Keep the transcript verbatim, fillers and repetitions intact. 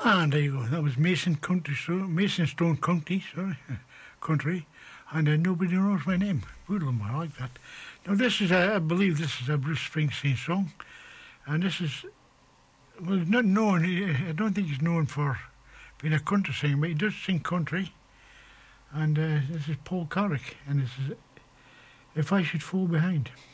And there you go. That was Mason Country, so Mason Stone County, sorry, country, and uh, nobody knows my name. Beautiful, I like that. Now this is, a, I believe, this is a Bruce Springsteen song, and this is, well, he's not known. I don't think he's known for being a country singer, but he does sing country. And uh, this is Paul Carrick, and this is "If I Should Fall Behind."